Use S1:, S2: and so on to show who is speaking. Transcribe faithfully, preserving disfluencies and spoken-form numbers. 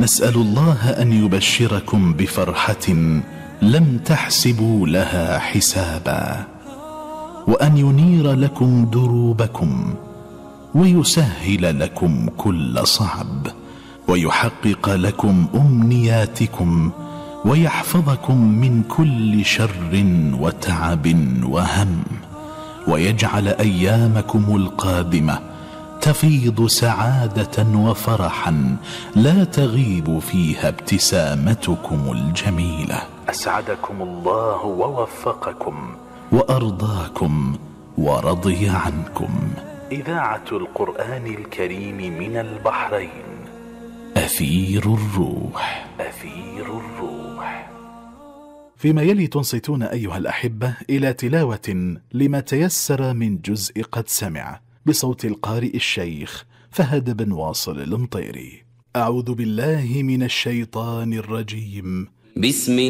S1: نسأل الله أن يبشركم بفرحة لم تحسبوا لها حسابا، وأن ينير لكم دروبكم، ويسهل لكم كل صعب، ويحقق لكم أمنياتكم، ويحفظكم من كل شر وتعب وهم، ويجعل أيامكم القادمة تفيض سعادة وفرحا لا تغيب فيها ابتسامتكم الجميلة. أسعدكم الله ووفقكم وأرضاكم ورضي عنكم. إذاعة القرآن الكريم من البحرين، أثير الروح. أثير الروح. فيما يلي تنصتون أيها الأحبة إلى تلاوة لما تيسر من جزء قد سمع بصوت القارئ الشيخ فهد بن واصل المطيري. أعوذ بالله من الشيطان الرجيم.
S2: بسم